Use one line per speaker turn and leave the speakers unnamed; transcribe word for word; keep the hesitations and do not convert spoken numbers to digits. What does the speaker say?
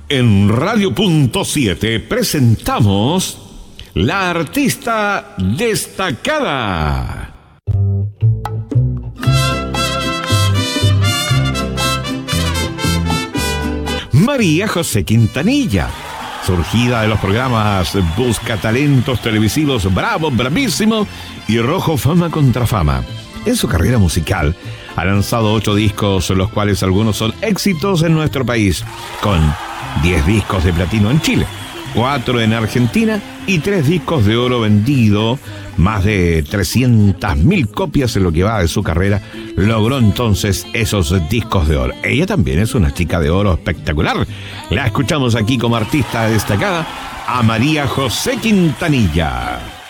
En Radio Punto siete presentamos La Artista Destacada. María José Quintanilla, surgida de los programas Busca Talentos televisivos Bravo, Bravísimo y Rojo Fama contra Fama. En su carrera musical ha lanzado ocho discos, los cuales algunos son éxitos en nuestro país, con diez discos de platino en Chile, cuatro en Argentina y tres discos de oro vendido, más de trescientas mil copias en lo que va de su carrera. Logró entonces esos discos de oro. Ella también es una chica de oro espectacular. La escuchamos aquí como artista destacada a María José Quintanilla.